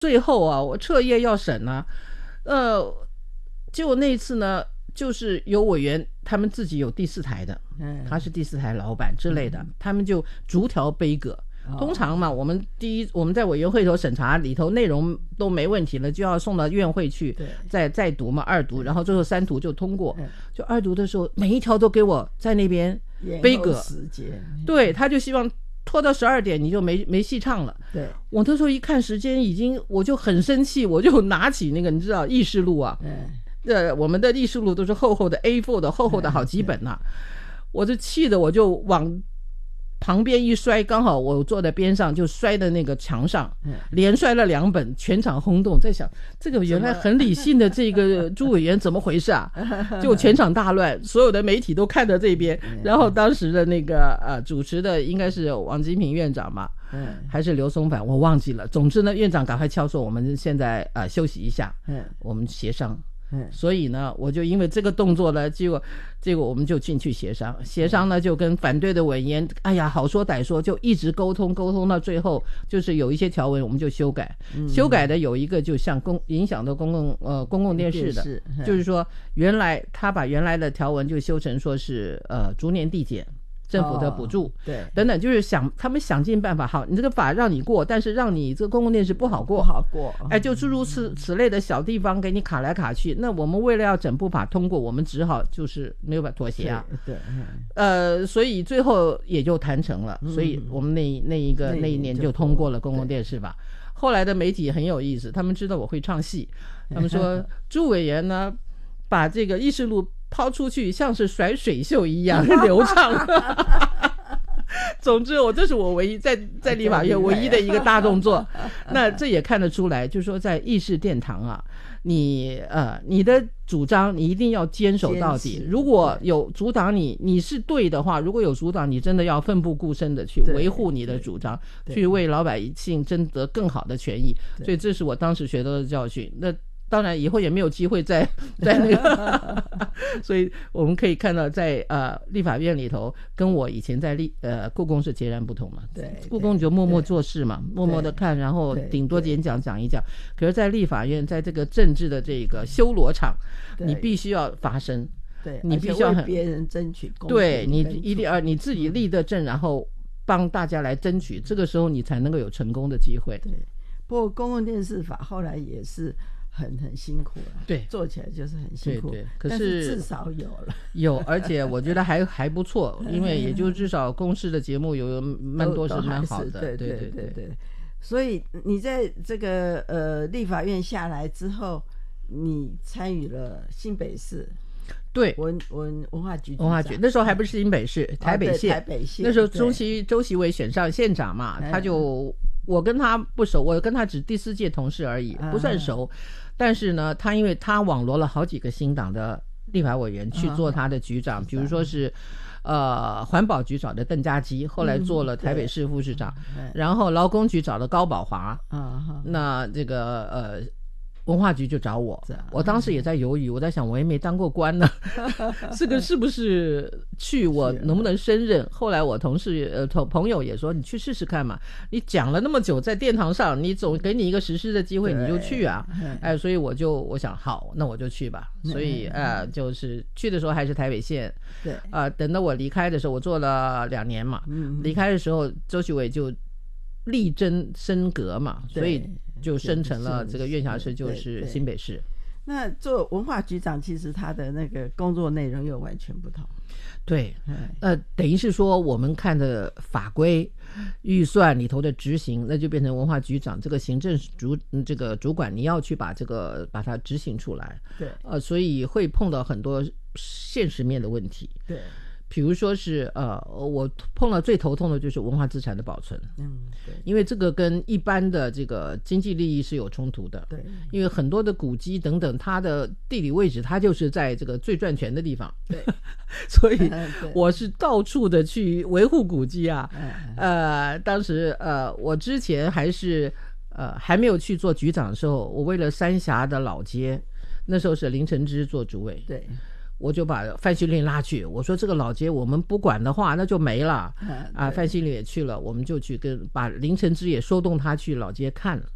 最后啊，我彻夜要审啊，结果那一次呢，就是有委员他们自己有第4台的，他是第4台老板之类的，他们就逐条杯葛。通常嘛，我们在委员会头审查里头内容都没问题了，就要送到院会去再读嘛，2读，然后最后3读就通过。就2读的时候，每一条都给我在那边杯葛时间， 对，他就希望拖到12点你就没戏唱了。 对， 我那时候一看时间已经，我就很生气，我就拿起那个你知道议事录啊，我们的议事录都是厚厚的 A4 的厚厚的好几本啊，我就气的我就往旁边一摔，刚好我坐在边上就摔在那个墙上，连摔了2本，全场轰动，在想这个原来很理性的这个朱委员怎么回事啊？就全场大乱，所有的媒体都看着这边，然后当时的那个主持的应该是王金平院长嘛，还是刘松柏我忘记了，总之呢院长赶快敲说我们现在休息一下，我们协商。所以呢我就因为这个动作呢，结果我们就进去协商呢，就跟反对的委员哎呀好说歹说，就一直沟通到最后，就是有一些条文我们就修改，修改的有一个就像影响到公共电视的，就是说原来他把原来的条文就修成说是逐年递减政府的补助， 对， 等等，就是他们想尽办法，好，你这个法让你过，但是让你这个公共电视不好过，就诸如此类的小地方给你卡来卡去。那我们为了要整部法通过，我们只好就是没有办法妥协啊。 对， 所以最后也就谈成了，所以我们那一年就通过了公共电视法。后来的媒体很有意思，他们知道我会唱戏，他们说朱委员呢把这个议事录抛出去像是甩水袖一样流畅总之这是我唯一在立法院唯一的一个大动作那这也看得出来，就是说在议事殿堂啊，你的主张你一定要坚守到底，如果有阻挡你是对的话，如果有阻挡你真的要奋不顾身的去维护你的主张，去为老百姓争得更好的权益，所以这是我当时学到的教训。那当然以后也没有机会在那个所以我们可以看到在立法院里头跟我以前在故宫是截然不同嘛。 对， 故宫你就默默做事嘛，默默的看，然后顶多演讲讲一讲，可是在立法院在这个政治的这个修罗场，你必须要发声， 对， 你必须要为别人争取公平， 对，你一定要你自己立得正，然后帮大家来争取，这个时候你才能够有成功的机会。 对，不过公共电视法后来也是很辛苦了， 对， 做起来就是很辛苦， 对，可是至少有， 而且我觉得还不错，因为也就至少公视的节目有蛮多是蛮好的， 对。所以你在这个立法院下来之后，你参与了新北市。 对， 文化局那时候还不是新北市，台北县，那时候周习伟选上县长嘛，我跟他不熟，我跟他只第4届同事而已，不算熟，但是呢因为他网罗了好几个新党的立法委员去做他的局长，比如说是环保局找的邓家基，后来做了台北市副市长，然后劳工局找的高宝华，那这个文化局就找我当时也在犹豫，我在想我也没当过官呢这个是不是去我能不能胜任，后来我同事朋友也说你去试试看嘛，你讲了那么久在殿堂上，你总给你一个实施的机会你就去啊，所以我想好那我就去吧，所以就是去的时候还是台北县， 对等到我离开的时候我做了2年嘛，离开的时候周习伟就力争升格嘛，所以就升成了这个院辖市就是新北市。 那做文化局长其实他的那个工作内容又完全不同。 对，等于是说我们看的法规预算里头的执行，那就变成文化局长这个行政这个主管，你要去把它执行出来。 对， 所以会碰到很多现实面的问题。 对。 比如说是我碰到最头痛的就是文化资产的保存， 对， 因为这个跟一般的这个经济利益是有冲突的， 对， 因为很多的古迹等等，它的地理位置它就是在这个最赚钱的地方， 对， 所以我是到处的去维护古迹啊，当时我之前还没有去做局长的时候，我为了三峡的老街，那时候是林承之做主委， 对。 我就把范希林拉去，我说这个老街我们不管的话那就没了范希林也去了，我们就去把林承之也说动他去老街看了，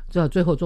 最后